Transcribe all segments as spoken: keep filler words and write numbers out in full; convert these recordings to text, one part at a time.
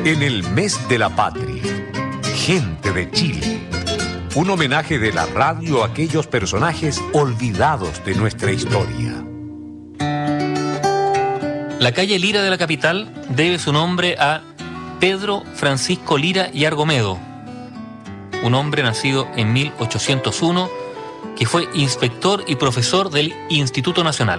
En el mes de la patria, gente de Chile. Un homenaje de la radio a aquellos personajes olvidados de nuestra historia. La calle Lira de la capital debe su nombre a Pedro Francisco Lira y Argomedo, un hombre nacido en mil ochocientos uno que fue inspector y profesor del Instituto Nacional.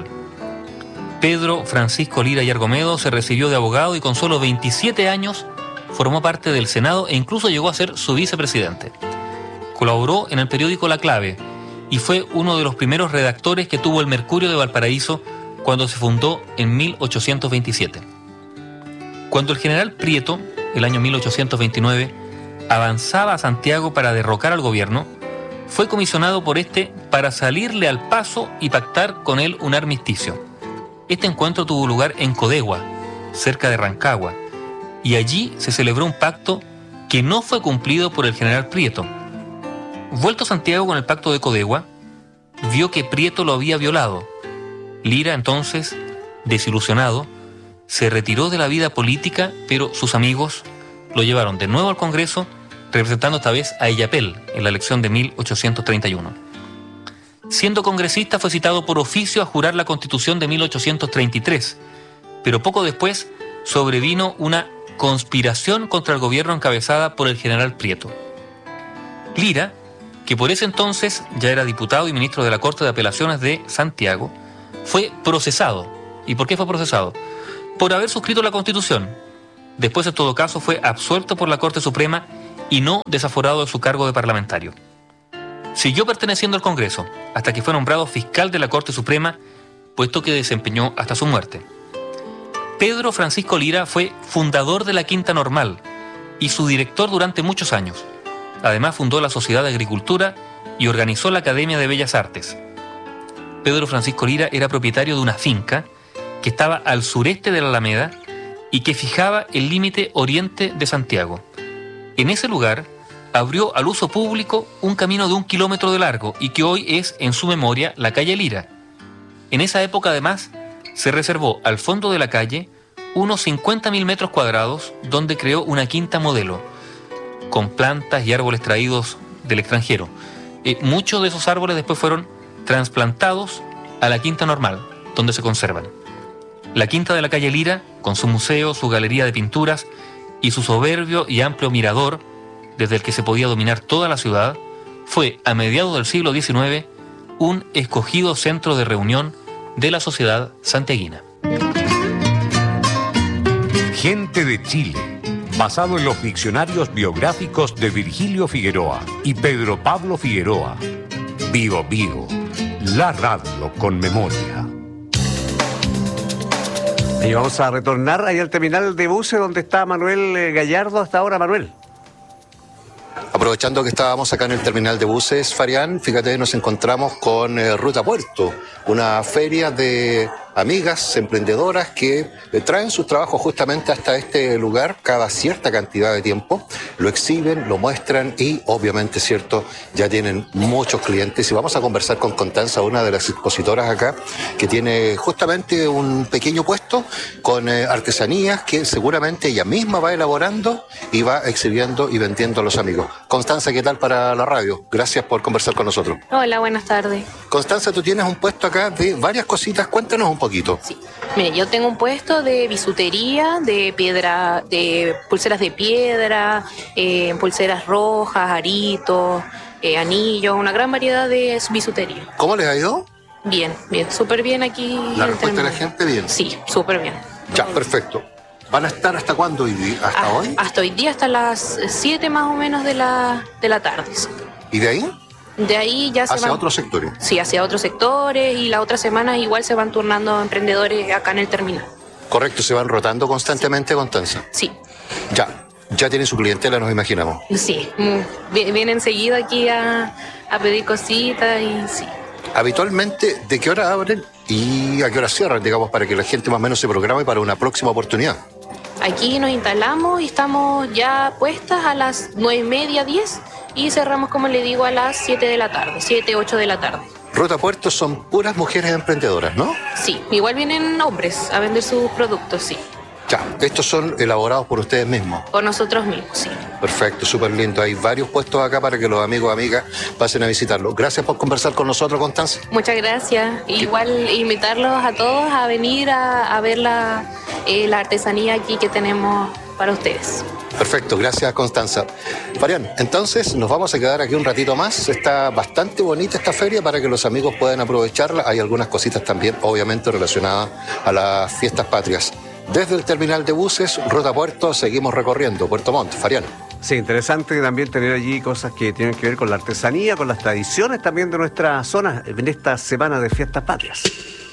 Pedro Francisco Lira y Argomedo se recibió de abogado y con solo veintisiete años formó parte del Senado e incluso llegó a ser su vicepresidente. Colaboró en el periódico La Clave y fue uno de los primeros redactores que tuvo el Mercurio de Valparaíso cuando se fundó en mil ochocientos veintisiete. Cuando el general Prieto, el año mil ochocientos veintinueve, avanzaba a Santiago para derrocar al gobierno, fue comisionado por este para salirle al paso y pactar con él un armisticio. Este encuentro tuvo lugar en Codegua, cerca de Rancagua, y allí se celebró un pacto que no fue cumplido por el general Prieto. Vuelto a Santiago con el pacto de Codegua, vio que Prieto lo había violado. Lira, entonces, desilusionado, se retiró de la vida política, pero sus amigos lo llevaron de nuevo al Congreso, representando esta vez a Illapel en la elección de mil ochocientos treinta y uno. Siendo congresista, fue citado por oficio a jurar la Constitución de mil ochocientos treinta y tres, pero poco después sobrevino una conspiración contra el gobierno encabezada por el general Prieto. Lira, que por ese entonces ya era diputado y ministro de la Corte de Apelaciones de Santiago, fue procesado. ¿Y por qué fue procesado? Por haber suscrito la Constitución. Después, en todo caso, fue absuelto por la Corte Suprema y no desaforado de su cargo de parlamentario. Siguió perteneciendo al Congreso hasta que fue nombrado fiscal de la Corte Suprema, puesto que desempeñó hasta su muerte. Pedro Francisco Lira fue fundador de la Quinta Normal y su director durante muchos años. Además, fundó la Sociedad de Agricultura y organizó la Academia de Bellas Artes. Pedro Francisco Lira era propietario de una finca que estaba al sureste de la Alameda y que fijaba el límite oriente de Santiago. En ese lugar abrió al uso público un camino de un kilómetro de largo y que hoy es, en su memoria, la calle Lira. En esa época, además, se reservó al fondo de la calle unos cincuenta mil metros cuadrados donde creó una quinta modelo, con plantas y árboles traídos del extranjero. Eh, muchos de esos árboles después fueron trasplantados a la Quinta Normal, donde se conservan. La Quinta de la calle Lira, con su museo, su galería de pinturas y su soberbio y amplio mirador, desde el que se podía dominar toda la ciudad, fue, a mediados del siglo diecinueve, un escogido centro de reunión de la sociedad santiaguina. Gente de Chile, basado en los diccionarios biográficos de Virgilio Figueroa y Pedro Pablo Figueroa. Vivo Vivo, la radio con memoria. Y vamos a retornar ahí al terminal de buses donde está Manuel Gallardo hasta ahora. Manuel. Aprovechando que estábamos acá en el terminal de buses, Farián, fíjate, nos encontramos con eh, Ruta Puerto, una feria de amigas emprendedoras que eh, traen sus trabajos justamente hasta este lugar cada cierta cantidad de tiempo, lo exhiben, lo muestran y obviamente, cierto, ya tienen muchos clientes. Y vamos a conversar con Constanza, una de las expositoras acá, que tiene justamente un pequeño puesto con eh, artesanías que seguramente ella misma va elaborando y va exhibiendo y vendiendo a los amigos. Constanza, ¿qué tal para la radio? Gracias por conversar con nosotros. Hola, buenas tardes. Constanza, tú tienes un puesto acá de varias cositas, cuéntanos un poquito. Sí, mire, yo tengo un puesto de bisutería, de piedra, de pulseras de piedra, eh, pulseras rojas, aritos, eh, anillos, una gran variedad de bisutería. ¿Cómo les ha ido? Bien, bien, súper bien aquí. ¿La respuesta de la gente bien? Sí, súper bien. Ya, perfecto. ¿Van a estar hasta cuándo hoy día? ¿Hasta ah, hoy? Hasta hoy día, hasta las siete más o menos de la, de la tarde. ¿Y de ahí? De ahí ya se hacia van, otros sectores. Sí, hacia otros sectores, y la otra semana igual se van turnando emprendedores acá en el terminal. Correcto, se van rotando constantemente, Constanza. Sí. Ya, ya tienen su clientela, nos imaginamos. Sí, vienen seguido aquí a, a pedir cositas y sí. Habitualmente, ¿de qué hora abren y a qué hora cierran, digamos, para que la gente más o menos se programe para una próxima oportunidad? Aquí nos instalamos y estamos ya puestas a las nueve y media, diez, y cerramos, como le digo, a las siete de la tarde, siete, ocho de la tarde. Ruta Puerto son puras mujeres emprendedoras, ¿no? Sí, igual vienen hombres a vender sus productos, sí. Ya, estos son elaborados por ustedes mismos. Por nosotros mismos, sí. Perfecto, súper lindo. Hay varios puestos acá para que los amigos y amigas pasen a visitarlo. Gracias por conversar con nosotros, Constanza. Muchas gracias. Igual invitarlos a todos a venir a, a ver la, eh, la artesanía aquí que tenemos para ustedes. Perfecto, gracias, Constanza. Farián, entonces nos vamos a quedar aquí un ratito más. Está bastante bonita esta feria para que los amigos puedan aprovecharla. Hay algunas cositas también, obviamente, relacionadas a las fiestas patrias. Desde el terminal de buses, ruta Puerto, seguimos recorriendo Puerto Montt. Farián. Sí, interesante también tener allí cosas que tienen que ver con la artesanía, con las tradiciones también de nuestra zona en esta semana de fiestas patrias.